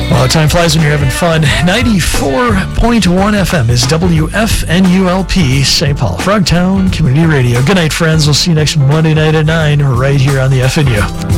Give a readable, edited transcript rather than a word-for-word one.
Well, time flies when you're having fun. 94.1 FM is WFNULP, St. Paul, Frogtown Community Radio. Good night, friends. We'll see you next Monday night at 9 right here on the FNU.